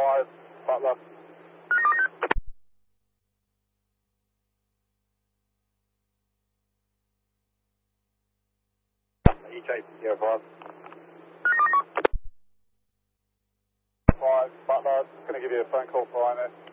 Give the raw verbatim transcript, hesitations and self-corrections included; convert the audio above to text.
five, Butler. E J zero five. five, Butler, just going to give you a phone call for I M S.